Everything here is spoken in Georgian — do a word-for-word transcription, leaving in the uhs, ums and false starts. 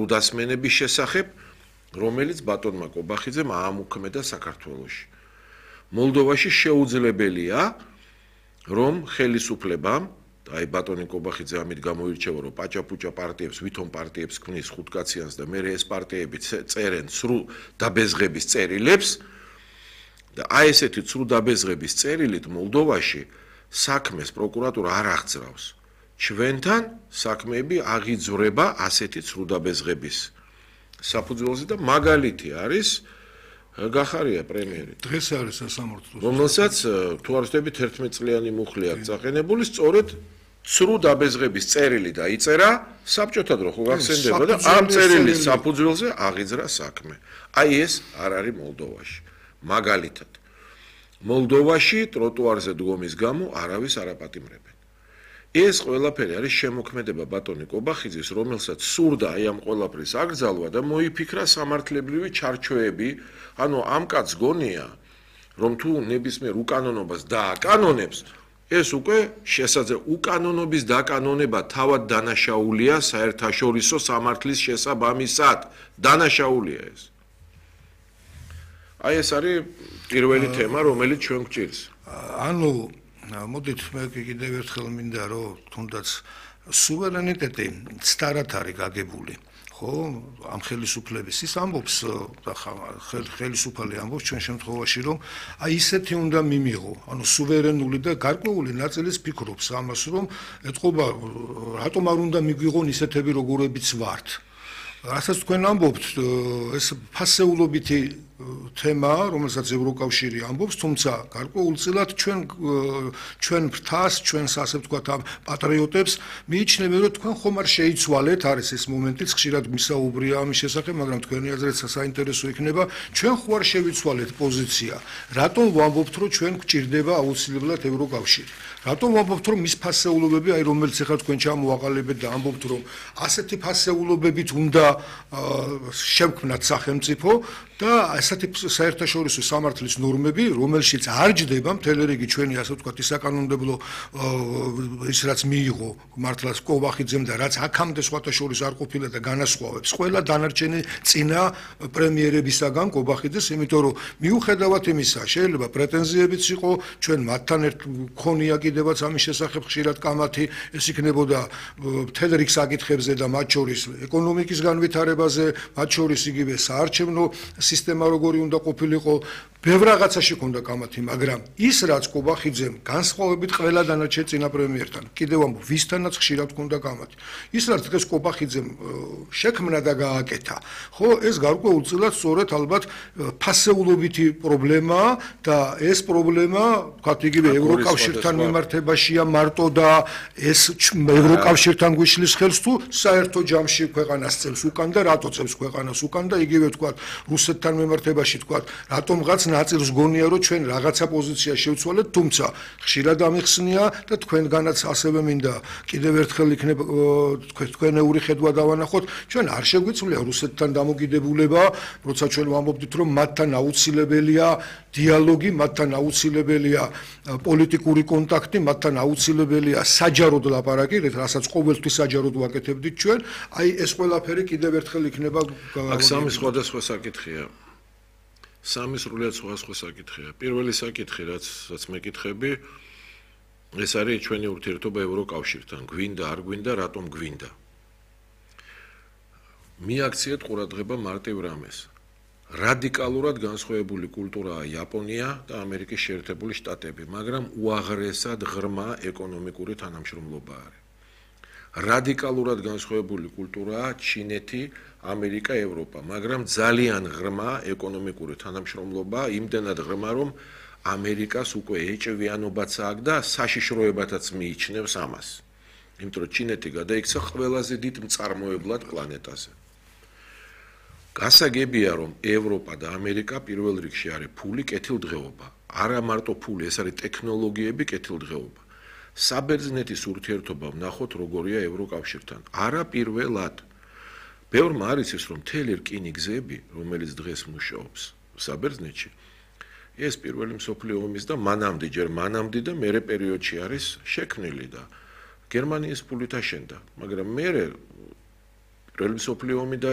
სრუდასმენების შესახებ, რომელიც ბატონმა კობახიძემ აამუქმედა საქართველოში. მოლდოვაში შეუძლებელია, რომ ხელისუფლებამ, აი ბატონი კობახიძე ამით გამოირჩევა, რომ პაჭაპუჭა პარტიებს, ვითომ პარტიებს ქმნის ხუთკაციანს და მე ეს პარტიები წერენ ცრუ დაბეზღების წერილებს და აი ესეთი ცრუ დაბეზღების წერილით მოლდოვაში საქმეს პროკურატურა არ აღძრავს. ჩვენთან საქმეები აღიძვრება ასეთი ცრუ დაბეზღების საფუძველზე და მაგალითი არის გახარია პრემიერი. დღეს არის სასამართლო. რომელსაც თუ არ ვთქვით ერთმეტ წლიანი მუხლი აქვს წაყენებული, სწორედ ცრუ დაბეზღების წერილი დაიწერა საბჭოთა დრო ხო გახსენდება და ამ წერილის საფუძველზე აღიძრა საქმე. აი ეს არ არის მოლდოვაში. მაგალითად, მოლდოვაში ტროტუარზე დგომის გამო არავის არ აპატიმრებენ. ეს ყველაფერი არის შემოქმედება ბატონი კობახიძის, რომელსაც სურდა აი ამ ყველაფრის აკრძალვა და მოიფიქრა სამართლებრივი ჩარჩოები, ანუ ამ კაცს გონია, რომ თუ ნებისმიერ უკანონობას დააკანონებს, ეს უკვე შესაძლოა უკანონობის დაკანონება თავად დანაშაულია საერთაშორისო სამართლის შესაბამისად. დანაშაულია ეს. აი ეს არის პირველი თემა, რომელიც ჩვენ გვჭირს. ანუ მოდით მე კიდევ ერთხელ მინდა რომ თუნდაც სუვერენიტეტი ცდარად არის გაგებული. ხო, ამ ხელისუფლების ის ამბობს და ხელისუფალი ამბობს ჩვენ შემთხვევაში რომ აი ისეთი უნდა მიმიღო, ანუ სუვერენული და გარკვეული ნაწილის ფიქრობს ამას რომ ეთყობა რატომ არ უნდა მიგვიღონ ისეთები როგორებიც ვართ. რასაც თქვენ ამბობთ, ეს ფასეულობითი თემაა, რომელსაც ევროკავშირი ამბობს, თუმცა გარკვეულწილად ჩვენ ჩვენ ფრთას, ჩვენს ასე ვთქვათ ამ პატრიოტებს მიიჩნევენ, რომ თქვენ ხომ არ შეიცვალეთ, არის ეს მომენტიც, ხშირად მისაუბრია ამის შესახებ, მაგრამ თქვენი აზრით საინტერესო იქნება, ჩვენ ხო არ შევიცვალეთ პოზიცია. რატომ ვამბობთ, რომ ჩვენ გვჭირდება აუცილებლად ევროკავშირი? რატომ ვამბობთ, რომ მის ფასეულობები, აი რომელიც ახლა თქვენ ჩამოაყალიბეთ და ამბობთ, რომ ასეთი ფასეულობებით უნდა შევქმნათ სახელმწიფო და ასეთი საერთაშორისო სამართლის ნორმები, რომელშიც არ ჯდება მთელი რიგი ჩვენი ასე ვთქვათ საკანონმდებლო ის რაც მიიღო მართლაც კობახიძემ და რაც აქამდე სხვათა შორის არ ყოფილა და განასხვავებს ყველა დანარჩენი წინა პრემიერებისაგან კობახიძეს, იმიტომ რომ მიუხედავად იმისა, შეიძლება პრეტენზიებიც იყო, ჩვენ მათთან ერთ ქონია კიდევაც ამის შესახებ ხშირად კამათი, ეს იქნებოდა მთელ რიგ საკითხებზე და მათ შორის ეკონომიკის განვითარებაზე, მათ შორის იგივე საარჩევნო სისტემა როგორი უნდა ყოფილიყო, ბევრ რაღაცაში ქონდა კამათი, მაგრამ ის რაც კობახიძემ განსხვავებით ყველა დანარჩენ წინა პრემიერთან, კიდევ ამბობ, ვისთანაც ხშირად ქონდა კამათი. ის რაც დღეს კობახიძემ შექმნა და გააკეთა, ხო, ეს გარკვეულწილად სწორედ ალბათ ფასეულობითი პრობლემაა და ეს პრობლემა, ვთქვათ, იგივე ევროკავშირთან მიმართებაშია მარტო და ეს ევროკავშირთან გვიშლის ხელს თუ საერთო ჯამში ქვეყანას წევს უკან და რატო წევს ქვეყანას უკან და იგივე ვთქვათ, რუსეთთან მიმართებაში ვთქვათ, რატომღაც ნაწილს გონია რომ ჩვენ რაღაცა პოზიცია შევცვალეთ, თუმცა ხშირად ამიხსნია და თქვენგანაც ასევე მინდა კიდევ ერთხელ იქნება თქვენეული ხედვა დავანახოთ, ჩვენ არ შეგვიძლია რუსეთთან დამოკიდებულება, როცა ჩვენ ვამბობთ რომ მათთან აუცილებელია დიალოგი, მათთან აუცილებელია პოლიტიკური კონტაქტი, მათთან აუცილებელია საჯაროდ ლაპარაკი, რასაც ყოველთვის საჯაროდ ვაკეთებდით ჩვენ, აი ეს ყველაფერი კიდევ ერთხელ იქნება აქ სამი სხვადასხვა საკითხია. სამი სრულიად სხვადასხვა საკითხია. პირველი საკითხი, რაც რაც მეკითხები, ეს არის ჩვენი ურთიერთობა ევროკავშირთან. გვინდა, არ გვინდა, რატომ გვინდა? მიაქციეთ ყურადღება მარტივ რამეს. რადიკალურად განსხვავებული კულტურაა იაპონია და ამერიკის შეერთებული შტატები, მაგრამ უაღრესად ღრმა ეკონომიკური თანამშრომლობა არის. რადიკალურად განსხვავებული კულტურაა ჩინეთი, ამერიკა, ევროპა, მაგრამ ძალიან ღრმა ეკონომიკური თანამშრომლობა, იმდენად ღრმა, რომ ამერიკას უკვე ეჭვიანობაც აქვს და საშიშროებათაც მიიჩნევს ამას. იმიტომ რომ ჩინეთი გადაიქცა ყველაზე დიდ მწარმოებლად პლანეტაზე. გასაგებია, რომ ევროპა და ამერიკა პირველ რიგში არის ფული, კეთილდღეობა. არა მარტო ფული, ეს არის ტექნოლოგიები, კეთილდღეობა. საბერძნეთის ურთიერთობა ვნახოთ როგორია ევროკავშირთან. არა პირველად. ბევრმა არ იცის, რომ მთელი რკინიგზები, რომელიც დღეს მუშაობს საბერძნეთში, ეს პირველი მსოფლიო ომის და მანამდე, ჯერ მანამდე და მერე პერიოდში არის შექმნილი და გერმანიის ფულით აშენდა, მაგრამ მერე პირველი მსოფლიო ომი და